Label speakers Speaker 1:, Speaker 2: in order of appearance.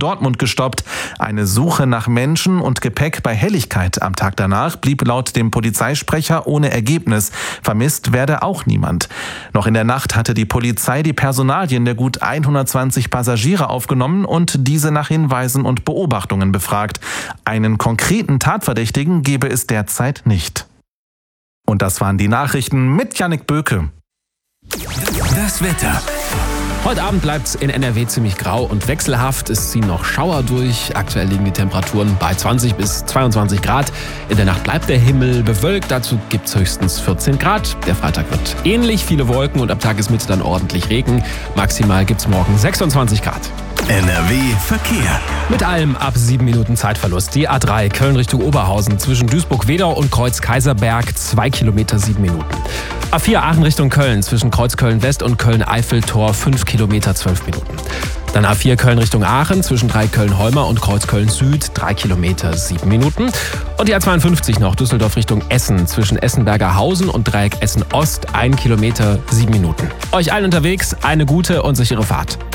Speaker 1: Dortmund gestoppt. Eine Suche nach Menschen und Gepäck bei Helligkeit am Tag danach blieb laut dem Polizeisprecher ohne Ergebnis. Vermisst werde auch niemand. Noch in der Nacht hatte die Polizei die Personalien der gut 120 Passagiere aufgenommen und diese nach Hinweisen und Beobachtungen befragt. Einen konkreten Tatverdächtigen gebe es derzeit nicht. Und das waren die Nachrichten mit Jannik Böke.
Speaker 2: Das Wetter. Heute Abend bleibt es in NRW ziemlich grau und wechselhaft. Es ziehen noch Schauer durch. Aktuell liegen die Temperaturen bei 20 bis 22 Grad. In der Nacht bleibt der Himmel bewölkt. Dazu gibt es höchstens 14 Grad. Der Freitag wird ähnlich, viele Wolken und ab Tagesmitte dann ordentlich Regen. Maximal gibt es morgen 26 Grad.
Speaker 3: NRW Verkehr.
Speaker 2: Mit allem ab 7 Minuten Zeitverlust. Die A3 Köln Richtung Oberhausen zwischen Duisburg-Wedau und Kreuz-Kaiserberg 2 Kilometer 7 Minuten. A4 Aachen Richtung Köln zwischen Kreuz-Köln-West und Köln-Eiffeltor 5 Kilometer 12 Minuten. Dann A4 Köln Richtung Aachen zwischen Dreiköln-Holmer und Kreuz-Köln-Süd 3 Kilometer 7 Minuten. Und die A52 noch Düsseldorf Richtung Essen zwischen Essenbergerhausen und Dreieck Essen-Ost 1 Kilometer 7 Minuten. Euch allen unterwegs eine gute und sichere Fahrt.